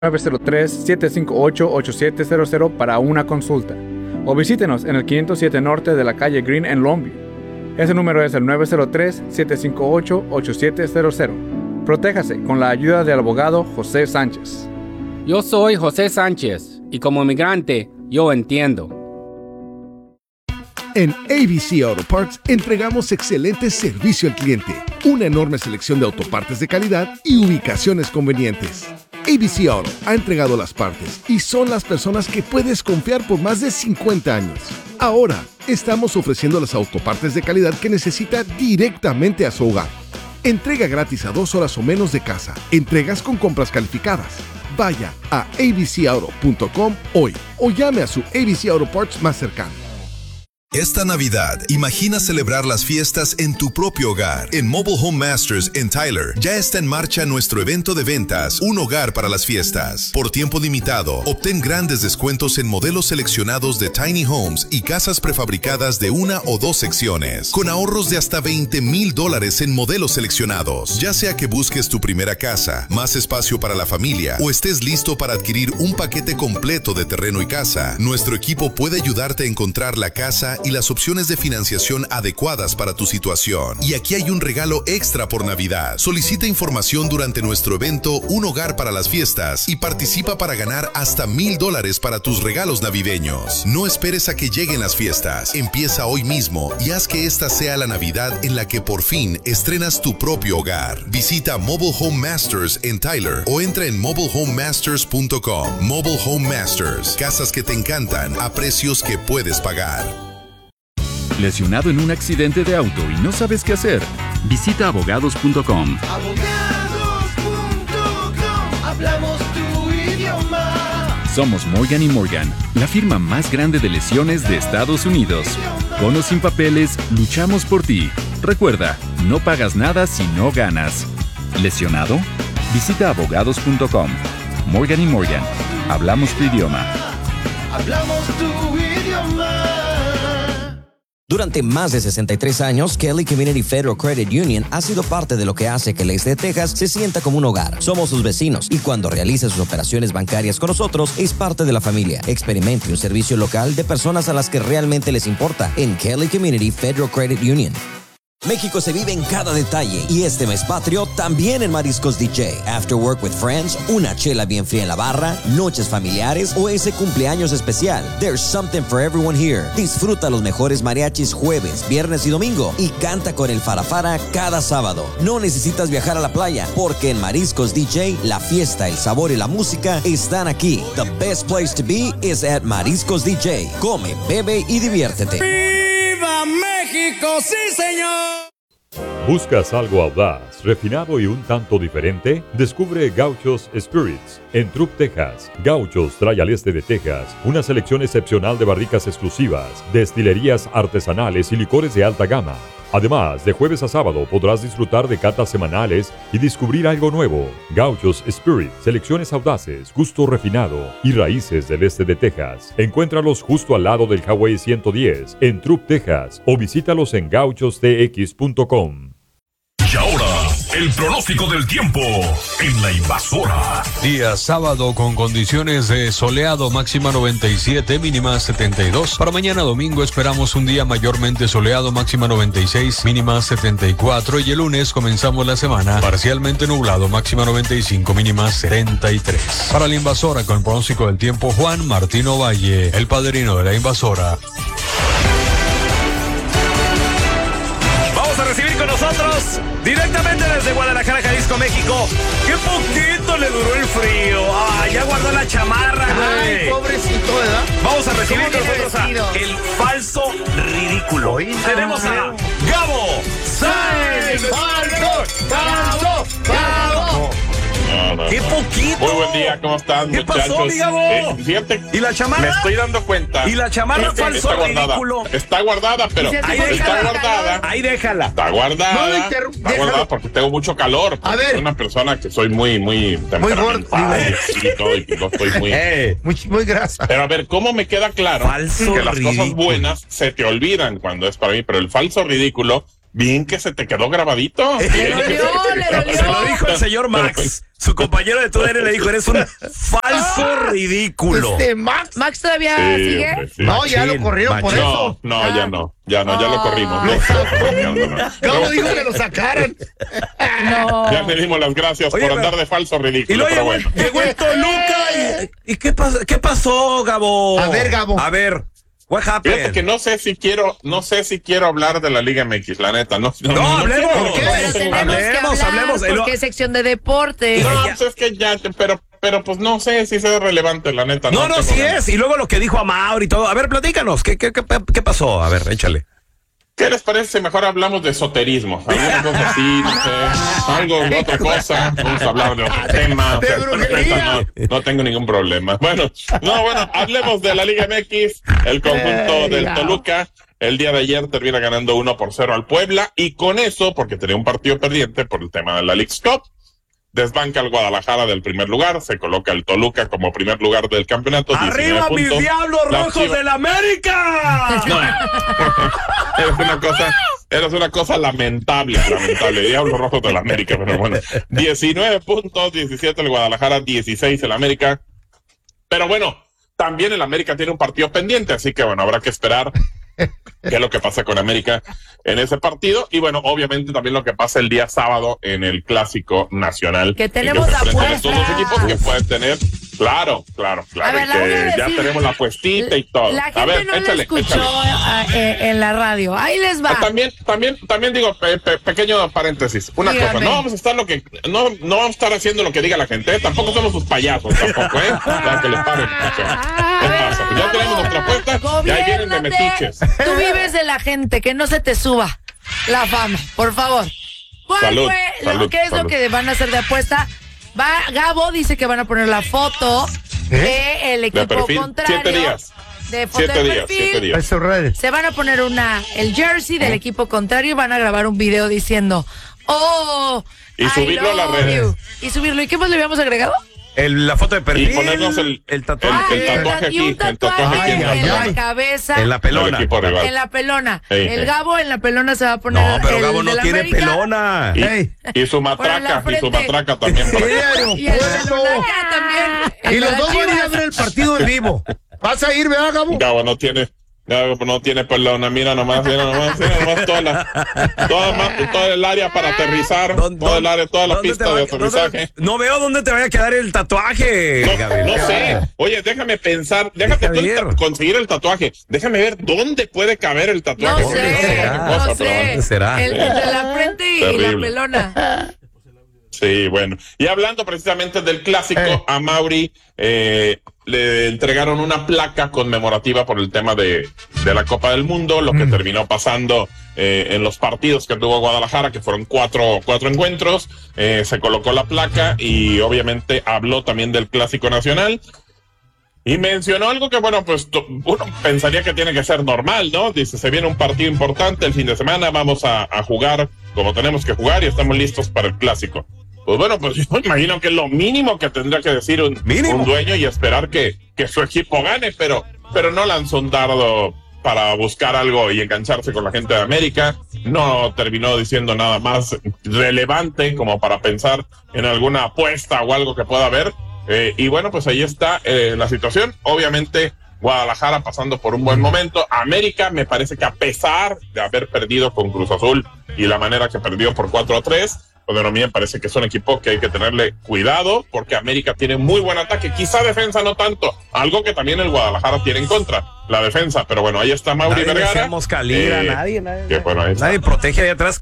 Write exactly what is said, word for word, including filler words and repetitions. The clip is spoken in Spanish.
nueve cero tres, siete cinco ocho, ocho siete cero cero para una consulta. O visítenos en el quinientos siete Norte de la calle Green en Longview. Ese número es el nueve cero tres, siete cinco ocho, ocho siete cero cero. Protéjase con la ayuda del abogado José Sánchez. Yo soy José Sánchez y como inmigrante yo entiendo. En A B C Auto Parts entregamos excelente servicio al cliente, una enorme selección de autopartes de calidad y ubicaciones convenientes. A B C Auto ha entregado las partes y son las personas que puedes confiar por más de cincuenta años. Ahora, estamos ofreciendo las autopartes de calidad que necesita directamente a su hogar. Entrega gratis a dos horas o menos de casa. Entregas con compras calificadas. Vaya a a b c auto punto com hoy o llame a su A B C Auto Parts más cercano. Esta Navidad, imagina celebrar las fiestas en tu propio hogar. En Mobile Home Masters en Tyler, ya está en marcha nuestro evento de ventas, Un Hogar para las Fiestas. Por tiempo limitado, obtén grandes descuentos en modelos seleccionados de tiny homes y casas prefabricadas de una o dos secciones, con ahorros de hasta veinte mil dólares en modelos seleccionados. Ya sea que busques tu primera casa, más espacio para la familia, o estés listo para adquirir un paquete completo de terreno y casa, nuestro equipo puede ayudarte a encontrar la casa y las opciones de financiación adecuadas para tu situación. Y aquí hay un regalo extra por Navidad. Solicita información durante nuestro evento Un Hogar para las Fiestas y participa para ganar hasta mil dólares para tus regalos navideños. No esperes a que lleguen las fiestas. Empieza hoy mismo y haz que esta sea la Navidad en la que por fin estrenas tu propio hogar. Visita Mobile Home Masters en Tyler o entra en mobile home masters punto com. Mobile Home Masters. Casas que te encantan a precios que puedes pagar. ¿Lesionado en un accidente de auto y no sabes qué hacer? Visita abogados punto com. abogados punto com, hablamos tu idioma. Somos Morgan y Morgan, la firma más grande de lesiones de Estados Unidos. Con o sin papeles, luchamos por ti. Recuerda, no pagas nada si no ganas. ¿Lesionado? Visita abogados punto com. Morgan y Morgan, hablamos tu idioma. Hablamos tu idioma. Durante más de sesenta y tres años, Kelly Community Federal Credit Union ha sido parte de lo que hace que el este de Texas se sienta como un hogar. Somos sus vecinos y cuando realice sus operaciones bancarias con nosotros, es parte de la familia. Experimente un servicio local de personas a las que realmente les importa en Kelly Community Federal Credit Union. México se vive en cada detalle y este mes patrio también en Mariscos D J. After work with friends, una chela bien fría en la barra, noches familiares o ese cumpleaños especial. There's something for everyone here. Disfruta los mejores mariachis jueves, viernes y domingo y canta con el Farafara cada sábado. No necesitas viajar a la playa porque en Mariscos D J la fiesta, el sabor y la música están aquí. The best place to be is at Mariscos D J. Come, bebe y diviértete. ¡Viva México! ¡Sí, señor! ¿Buscas algo audaz, refinado y un tanto diferente? Descubre Gauchos Spirits en Trupp, Texas. Gauchos trae al este de Texas una selección excepcional de barricas exclusivas, destilerías artesanales y licores de alta gama. Además, de jueves a sábado podrás disfrutar de catas semanales y descubrir algo nuevo. Gauchos Spirit, selecciones audaces, gusto refinado y raíces del este de Texas. Encuéntralos justo al lado del Highway ciento diez en Trupp, Texas o visítalos en gauchos t x punto com. Y ahora, el pronóstico del tiempo en La Invasora. Día sábado con condiciones de soleado, máxima noventa y siete, mínima setenta y dos. Para mañana domingo esperamos un día mayormente soleado, máxima noventa y seis, mínima setenta y cuatro. Y el lunes comenzamos la semana parcialmente nublado, máxima noventa y cinco, mínima setenta y tres. Para La Invasora con el pronóstico del tiempo, Juan Martino Valle, el padrino de La Invasora. Vamos a recibir con nosotros directamente desde Guadalajara, Jalisco, México. ¡Qué poquito le duró el frío! ¡Ah, ya guardó la chamarra, güey! ¡Ay, pobrecito, ¿verdad? Vamos a recibir con nosotros a el falso ridículo. Oye, Tenemos no, a Gabo Sáenz. ¡Falso! ¡Falso! ¡Falso! No, no, ¡Qué no. poquito! Muy buen día, ¿cómo están, ¿Qué muchachos? pasó, mi Gabo? Eh, fíjate, ¿Y la chamarra? me estoy dando cuenta. ¿Y la chamarra Este, falso está guardada. ridículo? Está guardada, pero Ahí está déjala. guardada. Ahí déjala. Está guardada. No lo interrum- está déjalo. guardada porque tengo mucho calor. A ver. Soy una persona que soy muy, muy temperamental y todo, y no estoy muy... Eh, Muy, muy grasa. Pero a ver, ¿cómo me queda claro Falso que las ridículo. cosas buenas se te olvidan cuando es para mí? Pero el falso ridículo bien que se te quedó grabadito. Le dolió, le dolió. Se lo dijo el señor Max. Su compañero de T U D N le dijo, eres un falso ridículo. Este Max. ¿Max todavía Sí, sigue? hombre, sí. No, ya lo corrieron por No, eso. no, ya no, ya no, ya lo corrimos. No, no, no, no. ¿Cómo dijo que lo sacaran? No. Ya le dimos las gracias Oye, por pero- andar de falso Y ridículo, luego pero llegó, bueno. llegó el Toluca. ¿Y, y qué, pasó, qué pasó, Gabo? A ver, Gabo. A ver, what Fíjate happened? que no sé si quiero, no sé si quiero hablar de la Liga M X, la neta. No, no, No, hablemos. quiero. ¿Por qué? No, Pero no, tenemos no, que hablemos, hablar hablemos. El- porque es sección de deporte. No, pues es que ya, pero, pero pues no sé si sea relevante, la neta. No, no, tengo sí ganas. es. Y luego lo que dijo a Mauri y todo. A ver, platícanos. ¿Qué, qué, qué, qué pasó? A ver, échale. ¿Qué les parece si mejor hablamos de esoterismo? Alguna cosa así, no sé, algo, otra cosa, vamos a hablar de otro tema. O sea, De la brujería. neta, no, no tengo ningún problema. Bueno, no, bueno, hablemos de la Liga M X, el conjunto Ey, del ya. Toluca. El día de ayer termina ganando uno por cero al Puebla y con eso, porque tenía un partido pendiente por el tema de la Leagues Cup, desbanca al Guadalajara del primer lugar, se coloca el Toluca como primer lugar del campeonato. ¡Arriba mis puntos. diablos Las rojos Chivas- del América! No. Eres una cosa, eres una cosa lamentable, lamentable. Diablos Rojos de la América, pero bueno. diecinueve puntos, diecisiete el Guadalajara, dieciséis el América. Pero bueno, también el América tiene un partido pendiente, así que bueno, habrá que esperar qué es lo que pasa con América en ese partido. Y bueno, obviamente también lo que pasa el día sábado en el Clásico Nacional. Que en tenemos se enfrentan apuestas. estos dos equipos que pueden tener. Claro, claro, claro. A ver, y la voy a que ya decir. tenemos la apuestita y todo. La gente A ver, no échale, lo escuchó échale. ah, eh, en la radio. Ahí les va. Ah, También, también, también digo, pe- pe- pequeño paréntesis, una Dígame. cosa, no vamos a estar lo que, no, no vamos a estar haciendo lo que diga la gente, ¿eh? Tampoco somos sus payasos, tampoco, ¿eh? Ya que les paren. O sea, ¿qué pasa? Pues ya tenemos nuestra apuesta y ahí vienen de Gobiérnate. metiches. Tú vives de la gente, que no se te suba la fama, por favor. ¿Cuál Salud, fue lo- salud, qué es salud. lo que van a hacer de apuesta? Va, Gabo dice que van a poner la foto del equipo perfil, contrario. siete días. De foto Siete de días, perfil. siete días. Eso, redes. Se van a poner una el jersey del equipo contrario y van a grabar un video diciendo, oh, Y I subirlo a las love redes. you. Y subirlo. ¿Y qué más le habíamos agregado? El, la foto de perfil. Y ponernos el, el tatuaje. Ah, el tatuaje y un aquí, el tatuaje tatuaje aquí en en la- la cabeza. En la pelona. del equipo rival. En la pelona. Ey, el ey. Gabo en la pelona se va a poner. No, pero el Gabo de no la tiene América. pelona. Y, Ey. y su Por la matraca, y su frente. matraca también. para que- Y el de Lunaca también. el Y de los las dos van a ir a Chivas. ver el partido en vivo. ¿Vas a ir, verdad, Gabo? Gabo no tiene, Gabo no tiene pelona, mira nomás, mira nomás, mira nomás toda la, toda, ma- toda el área para aterrizar, ¿Dónde- toda el área, toda la dónde pista te va- de aterrizaje. dónde- No veo dónde te vaya a quedar el tatuaje, No, Gabriel. no sé. Oye, déjame pensar, déjate Deja tú el ver. ta- conseguir el tatuaje. Déjame ver dónde puede caber el tatuaje. No Porque sé, qué será? cosa, no pero bueno. sé. será? El, el de la frente y la Terrible. pelona. Sí, bueno. Y hablando precisamente del clásico, Eh. a Mauri eh, le entregaron una placa conmemorativa por el tema de, de la Copa del Mundo, lo que terminó pasando eh, en los partidos que tuvo Guadalajara, que fueron cuatro, cuatro encuentros. Eh, se colocó la placa y obviamente habló también del Clásico Nacional. Y mencionó algo que, bueno, pues to- uno pensaría que tiene que ser normal, ¿no? Dice, se viene un partido importante el fin de semana, vamos a, a jugar como tenemos que jugar y estamos listos para el clásico. Pues bueno, pues yo imagino que es lo mínimo que tendría que decir un, un dueño y esperar que, que su equipo gane, pero, pero no lanzó un dardo para buscar algo y engancharse con la gente de América. No terminó diciendo nada más relevante como para pensar en alguna apuesta o algo que pueda haber. Eh, y bueno, pues ahí está eh, la situación. Obviamente, Guadalajara pasando por un buen momento. América, me parece que a pesar de haber perdido con Cruz Azul y la manera que perdió por cuatro a tres, pues bueno, a mí me parece que es un equipo que hay que tenerle cuidado porque América tiene muy buen ataque. Quizá defensa no tanto, algo que también el Guadalajara tiene en contra, la defensa. Pero bueno, ahí está Mauri Nadie Vergara. decíamos Calira, Eh, nadie, nadie. que, bueno, ahí está. Nadie protege ahí atrás.